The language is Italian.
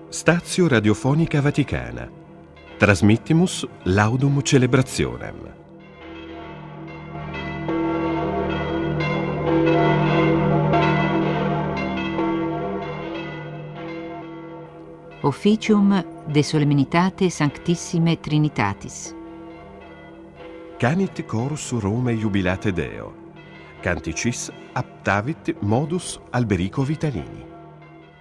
Stazio Radiofonica Vaticana. Transmittimus laudum celebrationem. Officium de Solemnitate Sanctissime Trinitatis. Canit chorus Rome jubilate Deo. Canticis aptavit modus Alberico Vitalini.